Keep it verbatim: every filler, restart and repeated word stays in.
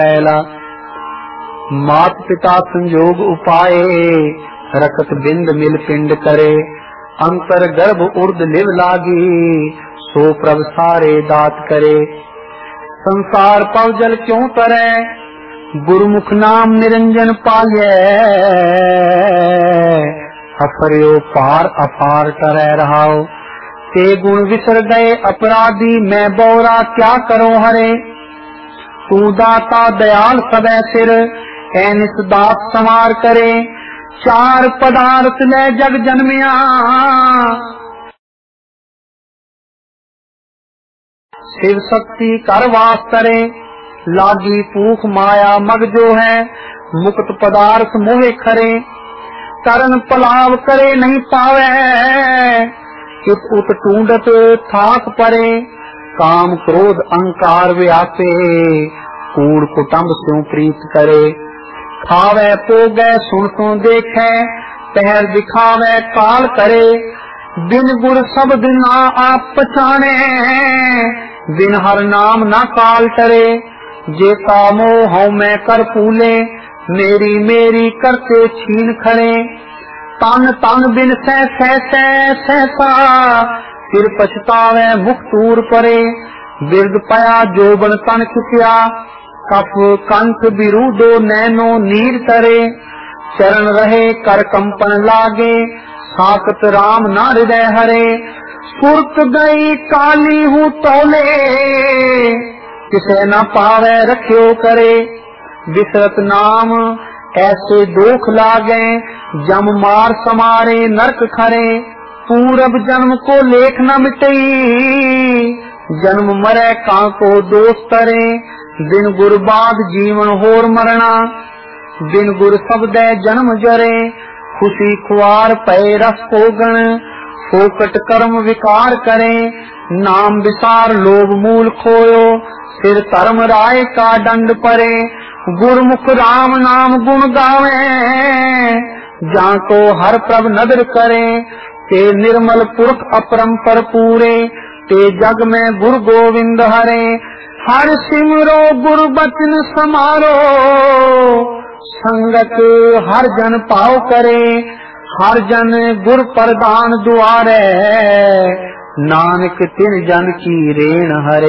मात पिता संयोग उपाए, रखत बिंद मिल पिंड करे। अंतर गर्भ उर्द लिव लागी, सो प्रभ सारे दात करे। संसार पव जल क्यों तरे, गुरुमुख नाम निरंजन पाये। अफर्यो पार अपार टरै रहाओ, ते गुण विसर गए अपराधी। मैं बौरा क्या करो हरे, तू दाता दयाल सदै सिर। ऐनिस दात संवार करे, चार पदार्थ ले जग जन्मिया। शिव शक्ति कर वास करे, लागी पूख माया मग जो है। मुक्त पदार्थ मोहे खरे, करन पलाव करे नहीं पावे। इत उत टूंडत थाक परे, काम क्रोध अहंकार व्यापे। कूड़ कुटुंब स्यों प्रीत करे, खावे पोगे सुन सुन देखे। पहर दिखावे काल करे, बिन गुर सब दिन आप पछाने। बिन हर नाम न काल टरे, जेता मोह हूँ मैं कर पूले। मेरी मेरी करते छीन खड़े, तन तन बिन सह सह सह सहसा। फिर पछतावे मुख तूर परे, बिरद पया जोबन तन खिसिया। कफ कंठ बिरूदो नैनो नीर तरे, चरण रहे कर कंपन लागे। साकत राम ना हृदय हरे, सुरत गई काली हूँ तौले। किसे न पावे रख्यो करे, विसरत नाम ऐसे दोख लागे। जम मार समारे नरक खरे, पूरब जन्म को लेख न मिटई। जन्म मरे का को दोष तरे, बिन गुर बाग जीवन होर मरना। बिन गुर सबदे जन्म जरे, खुशी खुआर पै रस पोगण। फोकट कर्म विकार करे, नाम विसार लोभ मूल खोयो। सिर धर्म राय का दंड परे, गुरमुख राम नाम गुण गावे। जाको हर प्रभ नदर करे, ते निर्मल पुरख अपरंपर पूरे। ते जग में गुरु गोविंद हरे, हर सिमरो गुरु बचन समारो। संगत हर जन पाओ करे, हर जन गुर प्रदान द्वारे। नानक तिन जन की रेण हरे।